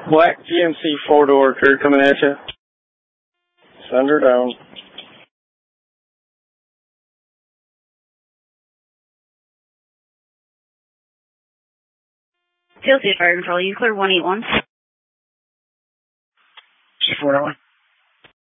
Black GMC 4-door crew coming at you. Send her down. TLC Fire Control, you clear 181. 491.